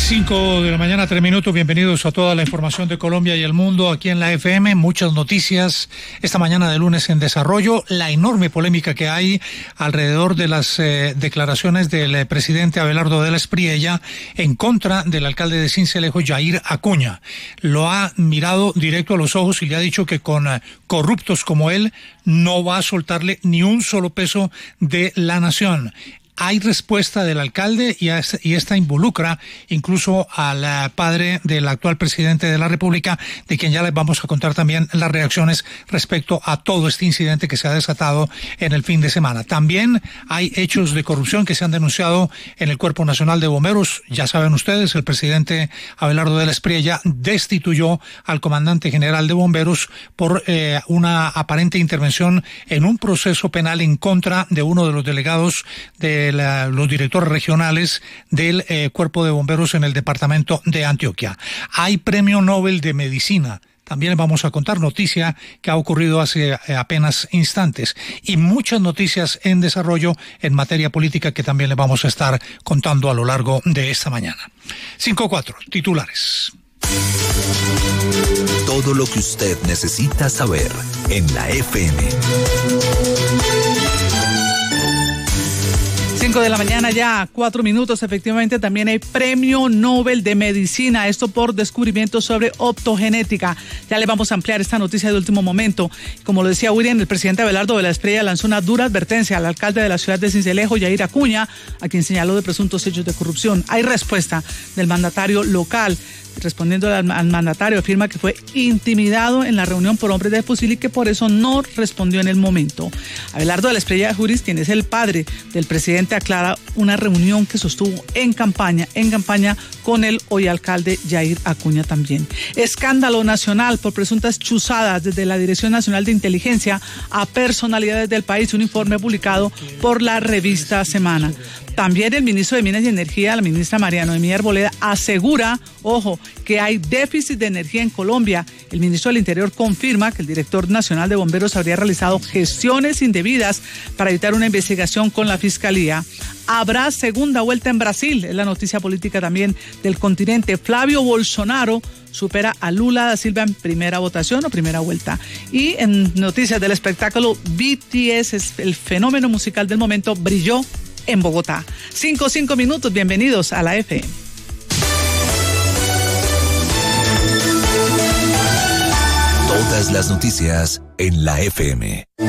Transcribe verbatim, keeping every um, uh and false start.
cinco de la mañana, tres minutos. Bienvenidos a toda la información de Colombia y el mundo aquí en la F M. Muchas noticias esta mañana de lunes en desarrollo. La enorme polémica que hay alrededor de las eh, declaraciones del eh, presidente Abelardo de la Espriella en contra del alcalde de Sincelejo, Yair Acuña. Lo ha mirado directo a los ojos y le ha dicho que con eh, corruptos como él no va a soltarle ni un solo peso de la nación. Hay respuesta del alcalde y, es, y esta involucra incluso al padre del actual presidente de la República, de quien ya les vamos a contar también las reacciones respecto a todo este incidente que se ha desatado en el fin de semana. También hay hechos de corrupción que se han denunciado en el Cuerpo Nacional de Bomberos. Ya saben ustedes, el presidente Abelardo de la Espriella destituyó al comandante general de bomberos por eh, una aparente intervención en un proceso penal en contra de uno de los delegados de La, los directores regionales del eh, Cuerpo de Bomberos en el departamento de Antioquia. Hay premio Nobel de Medicina. También les vamos a contar noticia que ha ocurrido hace eh, apenas instantes y muchas noticias en desarrollo en materia política que también les vamos a estar contando a lo largo de esta mañana. cinco cuatro, titulares. Todo lo que usted necesita saber en la F M. cinco de la mañana ya, cuatro minutos. Efectivamente, también hay premio Nobel de Medicina, esto por descubrimientos sobre optogenética. Ya le vamos a ampliar esta noticia de último momento. Como lo decía William, el presidente Abelardo de la Espriella lanzó una dura advertencia al alcalde de la ciudad de Sincelejo, Yair Acuña, a quien señaló de presuntos hechos de corrupción. Hay respuesta del mandatario local. Respondiendo al, al mandatario, afirma que fue intimidado en la reunión por hombres de fusil y que por eso no respondió en el momento. Abelardo de la Espriella de Juris, quien es el padre del presidente, aclara una reunión que sostuvo en campaña, en campaña con el hoy alcalde Yair Acuña también. Escándalo nacional por presuntas chuzadas desde la Dirección Nacional de Inteligencia a personalidades del país, un informe publicado por la revista Semana. También el ministro de Minas y Energía, la ministra María Noemí Arboleda, asegura, ojo, que hay déficit de energía en Colombia. El ministro del Interior confirma que el director nacional de bomberos habría realizado gestiones indebidas para evitar una investigación con la Fiscalía. Habrá segunda vuelta en Brasil, es la noticia política también del continente. Flavio Bolsonaro supera a Lula da Silva en primera votación o primera vuelta. Y en noticias del espectáculo, B T S, es el fenómeno musical del momento, brilló en Bogotá. Cinco, cinco minutos, bienvenidos a la F M. Todas las noticias en la F M.